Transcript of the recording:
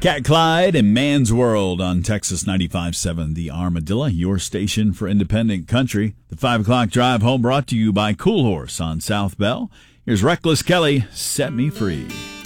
Cat Clyde and Man's World on Texas 95.7 The Armadillo, your station for independent country. The 5 o'clock drive home brought to you by Cool Horse on South Bell. Here's Reckless Kelly, Set Me Free.